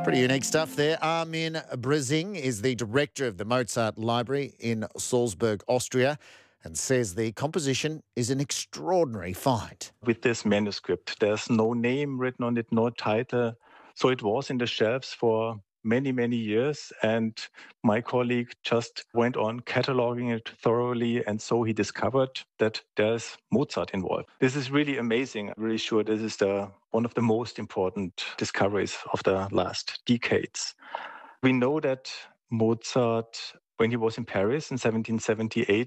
Pretty unique stuff there. Armin Brizing is the director of the Mozart Library in Salzburg, Austria, and says the composition is an extraordinary find. With this manuscript, there's no name written on it, no title. So it was in the shelves for many, many years. And my colleague just went on cataloging it thoroughly. And so he discovered that there's Mozart involved. This is really amazing. I'm really sure this is one of the most important discoveries of the last decades. We know that Mozart, when he was in Paris in 1778,